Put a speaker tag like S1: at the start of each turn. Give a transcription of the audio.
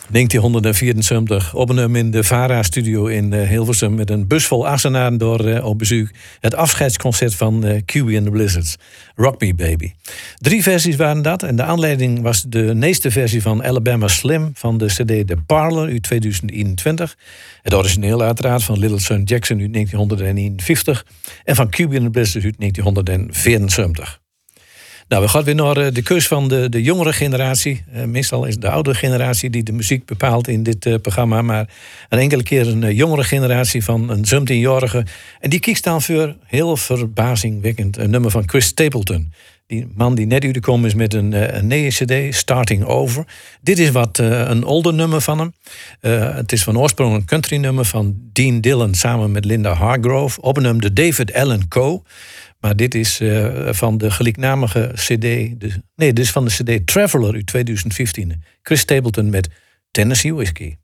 S1: 1974 opgenomen in de VARA-studio in Hilversum met een bus vol Assenaren door op bezoek. Het afscheidsconcert van QB and the Blizzards, Rock Me Baby. 3 versies waren dat en de aanleiding was de eerste versie van Alabama Slim van de CD The Parlor uit 2021. Het origineel uiteraard van Little Son Jackson uit 1951 en van QB and the Blizzards uit 1974. Nou, we gaan weer naar de keus van de jongere generatie. Meestal is het de oudere generatie die de muziek bepaalt in dit programma. Maar een enkele keer een jongere generatie van een 17-jarige. En die kiest dan voor heel verbazingwekkend een nummer van Chris Stapleton. Die man die net uitgekomen is met een nieuwe cd, Starting Over. Dit is wat een older nummer van hem. Het is van oorsprong een country nummer van Dean Dillon samen met Linda Hargrove. Opgenomen door David Allen Coe. Maar dit is van de gelijknamige cd. Dit is van de cd Traveler uit 2015. Chris Stapleton met Tennessee Whiskey.